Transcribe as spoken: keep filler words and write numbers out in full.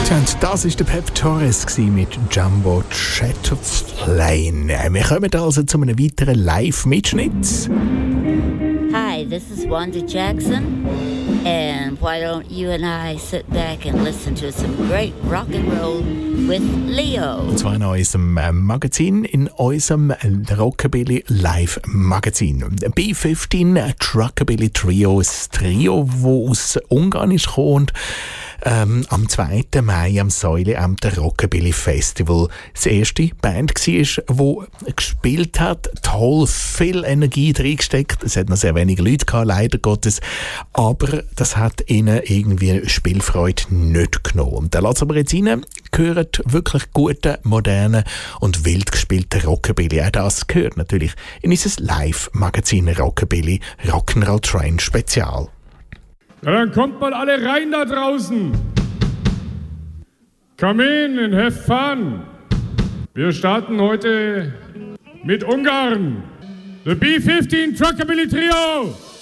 Das war der Pep Torres mit Jumbo Jet Plane. Wir kommen also zu einem weiteren Live-Mitschnitt. Hi, this is Wanda Jackson, and why don't you and I sit back and listen to some great rock and roll with Leo? Und zwar in unserem Magazin, in unserem Rockabilly Live Magazin. B fünfzehn Truckabilly Trio, das Trio, das aus Ungarn ist gekommen und Ähm, am zweiten Mai am Säuleämter Rockabilly Festival das erste Band war, die gespielt hat, toll, viel Energie reingesteckt. Es hat noch sehr wenige Leute gehabt, leider Gottes, aber das hat ihnen irgendwie Spielfreude nicht genommen. Und da lassen wir jetzt rein, gehört wirklich gute, moderne und wild gespielte Rockabilly. Auch das gehört natürlich in unser Live-Magazin Rockabilly Rock'n'Roll Train Spezial. Ja, dann kommt mal alle rein da draußen. Come in and have fun. Wir starten heute mit Ungarn. The B fünfzehn Truckabilly Trio.